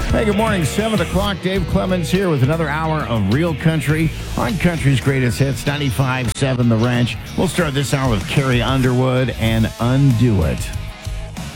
Hey, good morning. 7 o'clock. Dave Clemens here with another hour of Real Country on Country's Greatest Hits, 95.7 The Ranch. We'll start this hour with Carrie Underwood and Undo It.